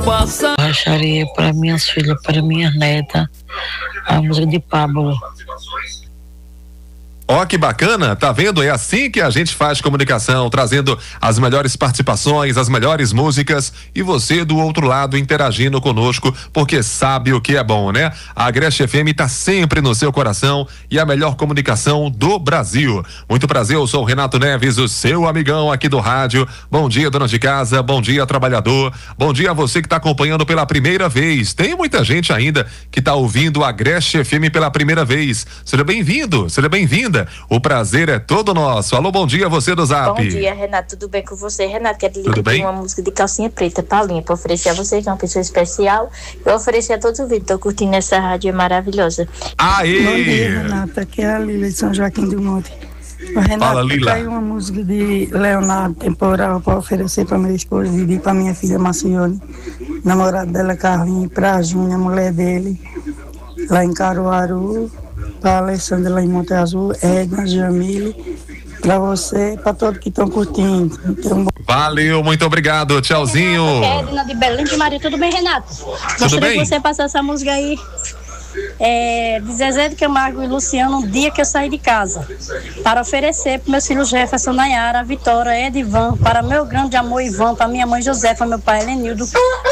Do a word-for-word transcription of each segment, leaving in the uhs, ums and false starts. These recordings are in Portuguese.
Baixaria para minhas filhas, para minhas netas, a música de Pablo. Ó, que bacana, tá vendo? É assim que a gente faz comunicação, trazendo as melhores participações, as melhores músicas e você do outro lado interagindo conosco, porque sabe o que é bom, né? A Agreste F M tá sempre no seu coração e a melhor comunicação do Brasil. Muito prazer, eu sou o Renato Neves, o seu amigão aqui do rádio. Bom dia, dona de casa, bom dia, trabalhador, bom dia a você que tá acompanhando pela primeira vez. Tem muita gente ainda que tá ouvindo a Agreste F M pela primeira vez. Seja bem-vindo, seja bem-vinda. O prazer é todo nosso. Alô, bom dia, você do Zap. Bom dia, Renato, tudo bem com você? Renato, quero lhe pedir uma música de Calcinha Preta, Paulinha, para oferecer a você, que é uma pessoa especial. Eu oferecer a todos os vídeos, tô curtindo essa rádio, é maravilhosa. Aê! Bom dia, Renato, aqui é a Lila de São Joaquim do Monte. O Renato, fala, Lila. Tem uma música de Leonardo Temporal para oferecer para minha esposa e para minha filha Marcione, namorada dela Carlinhos, para a Júnia, mulher dele, lá em Caruaru. Para a Alessandra lá em Monte Azul, Edna, Jamile, para você, para todos que estão curtindo. Então, valeu, muito obrigado, tchauzinho. É Edna de Belém de Maria, tudo bem, Renato? Tudo Gostaria bem? que você passasse essa música aí, é, de Zezé de Camargo e Luciano, um dia que eu saí de casa, para oferecer para meus filhos Jefferson, Nayara, Vitória, Edivan, para meu grande amor Ivan, para minha mãe Josefa, meu pai Helenildo.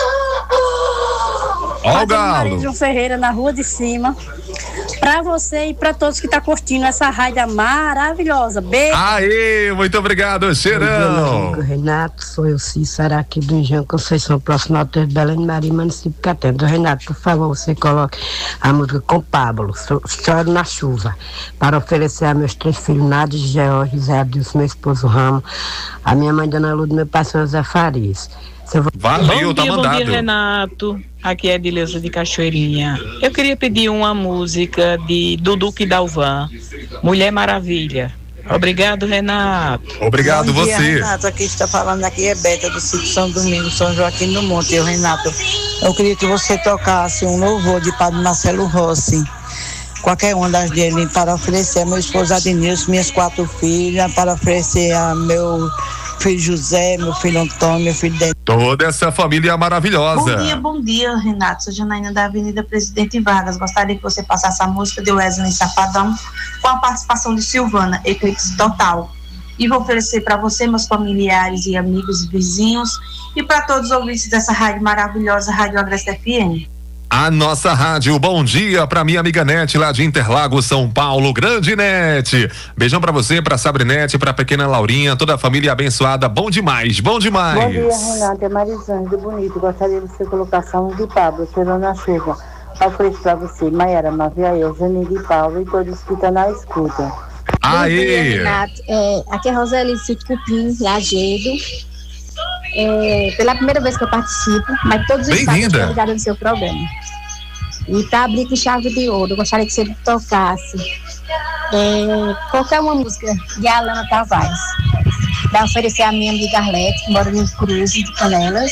Ó o galo. João Ferreira, na Rua de Cima. Pra você e pra todos que tá curtindo essa rádio maravilhosa. Beijo. Aê, muito obrigado, cheirão. Dia, Renato, sou eu, Cícera, aqui do Engenho Conceição, próximo ao Alto de Belém, Maria, município de Catendo. Renato, por favor, você coloque a música com Pablo, Choro na Chuva, para oferecer a meus três filhos, Nádia, George, Zé Adilson, meu esposo Ramo, a minha mãe Dona Lourdes, meu pai, senhor Zé Farias. Valeu, bom tá dia, mandado. Bom dia, Renato. Aqui é Edileuza de Cachoeirinha. Eu queria pedir uma música de Dudu e Dalvan, Mulher Maravilha. Obrigado, Renato. Obrigado, bom dia, você. Renato, aqui está falando aqui é Beta do Sítio São Domingos, São Joaquim do Monte. Eu, Renato, eu queria que você tocasse um louvor de Padre Marcelo Rossi, qualquer uma das dele, para oferecer a meu esposo Adnilson, minhas quatro filhas, para oferecer a meu filho José, meu filho Antônio, meu filho Dente. Toda essa família maravilhosa. Bom dia, bom dia, Renato. Sou Janaína da Avenida Presidente Vargas. Gostaria que você passasse a música de Wesley Safadão com a participação de Silvana, Eclipse Total. E vou oferecer para você, meus familiares e amigos e vizinhos, e para todos os ouvintes dessa rádio maravilhosa, Rádio Agreste F M. A nossa rádio, bom dia pra minha amiga Nete lá de Interlagos, São Paulo, grande Nete. Beijão pra você, pra Sabrinete, pra pequena Laurinha, toda a família abençoada, bom demais, bom demais. Bom dia, Renato, é Marizane do Bonito, gostaria de você colocar um de Pablo, Chorando na Chuva. Ofereço pra você, Maiara Maviael, Janine de Paulo e todos que estão na escuta. Aê! Bom dia, Renato. É, aqui é Roseli de Sítio Cupim, Lajedo. É, pela primeira vez que eu participo, mas todos os sábados eu estou ligada no seu programa. E para abrir com chave de ouro, eu gostaria que você tocasse é, qualquer uma música de Alana Tavares, para oferecer a minha amiga Arlete, que mora no Cruz de Canelas,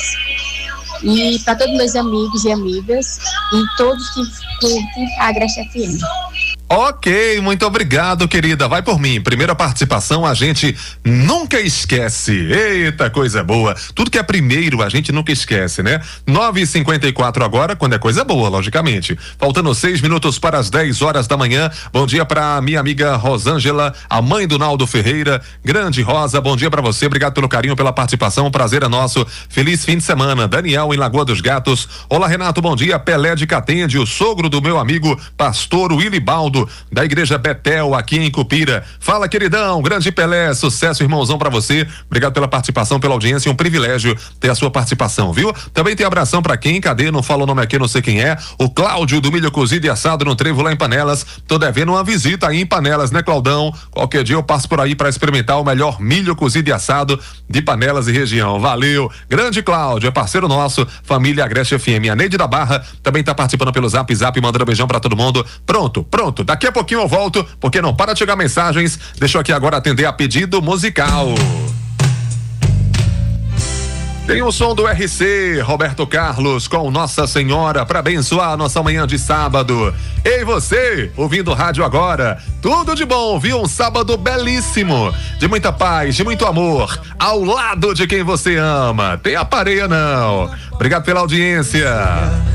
e para todos meus amigos e amigas, e todos que curtem a Agreste F M. Ok, muito obrigado, querida. Vai por mim. Primeira participação a gente nunca esquece. Eita, coisa boa. Tudo que é primeiro a gente nunca esquece, né? nove e cinquenta e quatro agora, quando é coisa boa, logicamente. Faltando seis minutos para as dez horas da manhã. Bom dia para minha amiga Rosângela, a mãe do Naldo Ferreira. Grande Rosa, bom dia para você. Obrigado pelo carinho, pela participação. Prazer é nosso. Feliz fim de semana. Daniel em Lagoa dos Gatos. Olá, Renato, bom dia. Pelé de Catende, o sogro do meu amigo pastor Willibaldo, da Igreja Betel, aqui em Cupira. Fala, queridão, grande Pelé, sucesso, irmãozão pra você. Obrigado pela participação, pela audiência, um privilégio ter a sua participação, viu? Também tem abração pra quem, cadê? Não fala o nome aqui, não sei quem é. O Cláudio do Milho Cozido e Assado no Trevo lá em Panelas. Tô devendo uma visita aí em Panelas, né, Claudão? Qualquer dia eu passo por aí pra experimentar o melhor milho cozido e assado de Panelas e região. Valeu, grande Cláudio, é parceiro nosso, família Agreste F M. A Neide da Barra também tá participando pelo Zap Zap, mandando um beijão pra todo mundo. Pronto, pronto. Daqui a pouquinho eu volto, porque não para de chegar mensagens. Deixa eu aqui agora atender a pedido musical. Tem o som do R C, Roberto Carlos, com Nossa Senhora, para abençoar a nossa manhã de sábado. Ei, você, ouvindo rádio agora, tudo de bom, viu? Um sábado belíssimo, de muita paz, de muito amor, ao lado de quem você ama. Tem aparelho não. Obrigado pela audiência.